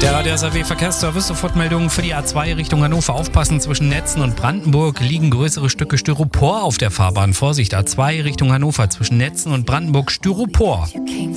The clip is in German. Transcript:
Der SAW-Verkehrsservice, Sofortmeldungen für die A2 Richtung Hannover. Aufpassen, zwischen Netzen und Brandenburg liegen größere Stücke Styropor auf der Fahrbahn. Vorsicht, A2 Richtung Hannover, zwischen Netzen und Brandenburg Styropor.